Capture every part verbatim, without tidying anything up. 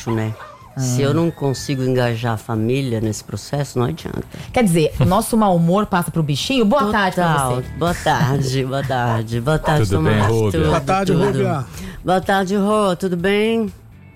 bicho, né? Ah. Se eu não consigo engajar a família nesse processo, não adianta. Quer dizer, o nosso mau humor passa pro bichinho? Boa Total. tarde pra você. Boa tarde, boa tarde. Boa tarde, Tudo bem, Rúbia? Boa tarde, Rúbia. Boa tarde, Rô. Tudo bem?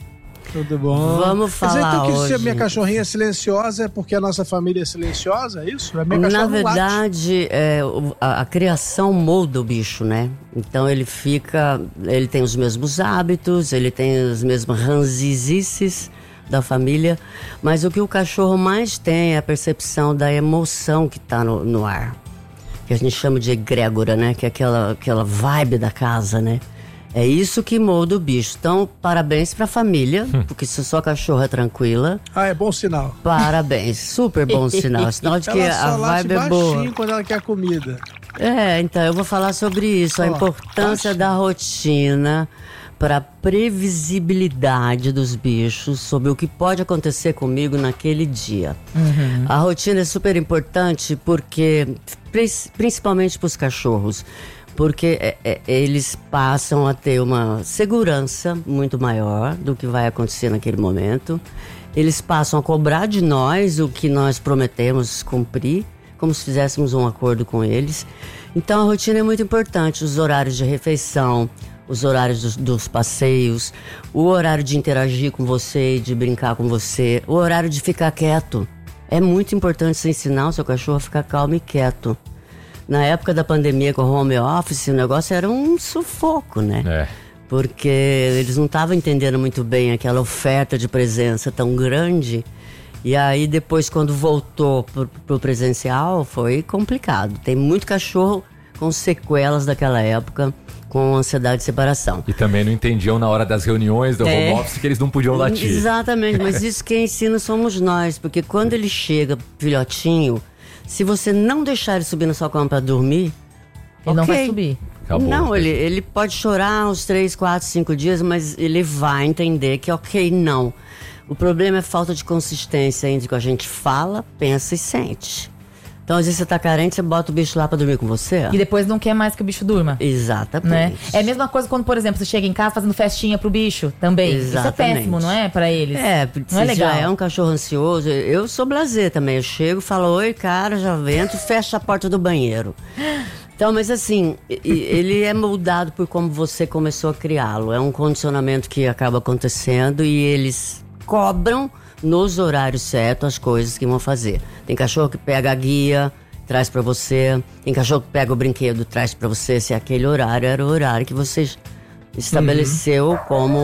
Tudo bom? Vamos falar Quer dizer, então, que hoje. se a minha cachorrinha é silenciosa é porque a nossa família é silenciosa, é isso? A minha Na cachorra não late. verdade, é, a, a criação molda o bicho, né? Então ele fica, ele tem os mesmos hábitos, ele tem as mesmas ranzizices da família, mas o que o cachorro mais tem é a percepção da emoção que está no, no ar, que a gente chama de egrégora, né? Que é aquela, aquela vibe da casa, né? É isso que molda o bicho. Então, parabéns pra família, porque se sua cachorra é tranquila... Ah, é bom sinal. Parabéns, super bom sinal. Sinal de que Ela só a late vibe é boa. baixinho quando ela quer comida. É, então, eu vou falar sobre isso. A Ó, importância baixinho. da rotina para previsibilidade dos bichos sobre o que pode acontecer comigo naquele dia. Uhum. A rotina é super importante porque, principalmente para os cachorros, porque é, é, eles passam a ter uma segurança muito maior do que vai acontecer naquele momento. Eles passam a cobrar de nós o que nós prometemos cumprir, como se fizéssemos um acordo com eles. Então a rotina é muito importante, os horários de refeição, os horários dos, dos passeios, o horário de interagir com você, de brincar com você, o horário de ficar quieto. É muito importante você ensinar o seu cachorro a ficar calmo e quieto. Na época da pandemia com o home office, o negócio era um sufoco, né? É. Porque eles não estavam entendendo muito bem aquela oferta de presença tão grande. E aí depois, quando voltou pro, pro presencial, foi complicado. Tem muito cachorro com sequelas daquela época, com ansiedade de separação. E também não entendiam na hora das reuniões do É. home office que eles não podiam latir. Exatamente, mas isso quem ensina somos nós. Porque quando ele chega, filhotinho, se você não deixar ele subir na sua cama pra dormir, Ele não ok. vai subir. Acabou. Não, ele, ele pode chorar uns três, quatro, cinco dias, mas ele vai entender que ok, não. O problema é falta de consistência entre o que a gente fala, pensa e sente. Então, às vezes você tá carente, você bota o bicho lá pra dormir com você. E depois não quer mais que o bicho durma. Exatamente. Né? É a mesma coisa quando, por exemplo, você chega em casa fazendo festinha pro bicho também. Exatamente. Isso é péssimo, não é? Pra eles. É, porque não é se legal. já é um cachorro ansioso, eu sou blasé também. Eu chego, falo, oi, cara, já vento, fecha a porta do banheiro. Então, mas assim, ele é moldado por como você começou a criá-lo. É um condicionamento que acaba acontecendo e eles cobram nos horários certos as coisas que vão fazer. Tem cachorro que pega a guia, traz pra você. Tem cachorro que pega o brinquedo, traz pra você. Se aquele horário era o horário que você estabeleceu uhum. como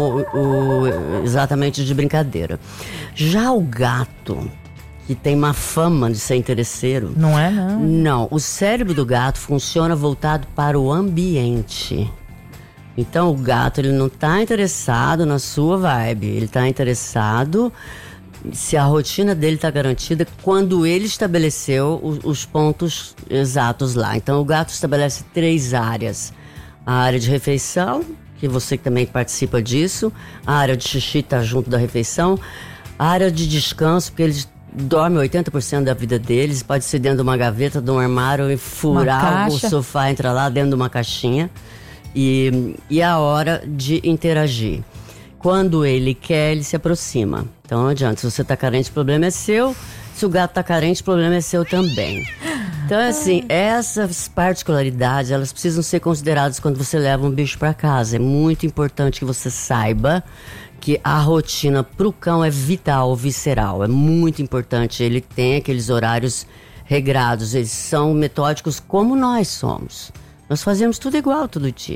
o, exatamente de brincadeira. Já o gato, que tem uma fama de ser interesseiro. Não é, não. Não, o cérebro do gato funciona voltado para o ambiente. Então o gato, ele não está interessado na sua vibe, ele está interessado se a rotina dele está garantida quando ele estabeleceu os, os pontos exatos lá. Então o gato estabelece três áreas: a área de refeição, que você também participa disso, a área de xixi está junto da refeição, a área de descanso, porque eles dormem oitenta por cento da vida deles, pode ser dentro de uma gaveta, de um armário e furar o sofá, entra lá dentro de uma caixinha. E, e a hora de interagir. Quando ele quer, ele se aproxima. Então não adianta, se você tá carente, o problema é seu. Se o gato tá carente, o problema é seu também. Então assim, essas particularidades, elas precisam ser consideradas quando você leva um bicho para casa. É muito importante que você saiba que a rotina pro cão é vital, visceral. É muito importante, ele tem aqueles horários regrados, eles são metódicos como nós somos. Nós fazemos tudo igual todo dia.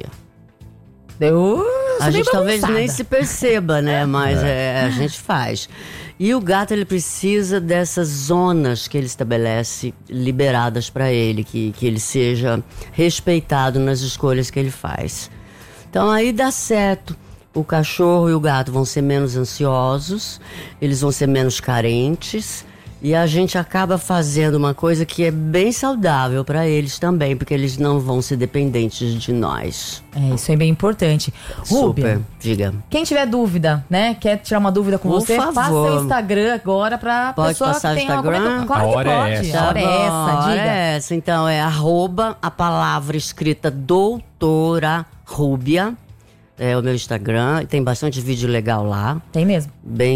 Eu a gente talvez nem se perceba, né? Mas é. É, a gente faz. E o gato, ele precisa dessas zonas que ele estabelece liberadas para ele, que, que ele seja respeitado nas escolhas que ele faz. Então aí dá certo. O cachorro e o gato vão ser menos ansiosos, eles vão ser menos carentes. E a gente acaba fazendo uma coisa que é bem saudável para eles também, porque eles não vão ser dependentes de nós. É, isso é bem importante. Rúbia, Super, diga. Quem tiver dúvida, né, quer tirar uma dúvida com Por você, favor. passa o Instagram agora pra Pode pessoa passar que o tem Instagram? alguma... Claro A que hora é pode. essa. A hora é essa, A hora diga. é essa. Então é arroba, a palavra escrita doutora Rúbia. É o meu Instagram, tem bastante vídeo legal lá. Tem mesmo. Bem